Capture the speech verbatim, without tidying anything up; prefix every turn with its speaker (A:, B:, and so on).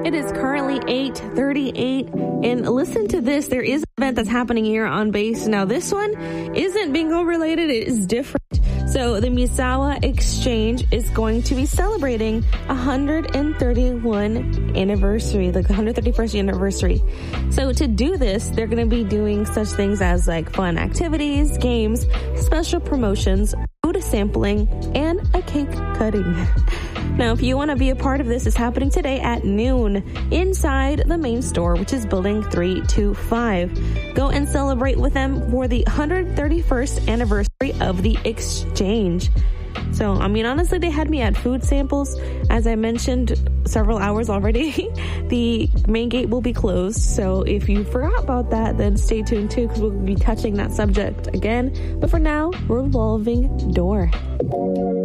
A: It is currently eight thirty-eight, and listen to this. There is an event that's happening here on base. Now, this one isn't bingo related. It is different. So the Misawa Exchange is going to be celebrating one hundred thirty-one anniversary, like the one hundred thirty-first anniversary. So to do this, they're going to be doing such things as like fun activities, games, special promotions, food sampling, and a cake cutting. Now, if you want to be a part of this, it's happening today at noon inside the main store, which is building three two five. Go and celebrate with them for the one hundred thirty-first anniversary of the Exchange. So, I mean, honestly, they had me at food samples. As I mentioned several hours already, the main gate will be closed. So if you forgot about that, then stay tuned too, because we'll be touching that subject again. But for now, revolving door.